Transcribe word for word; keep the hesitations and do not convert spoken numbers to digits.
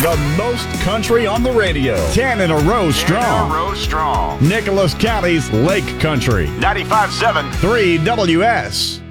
The most country on the radio. Ten in a row strong. In a row strong. Nicholas County's Lake Country. ninety-five point seven. three W S.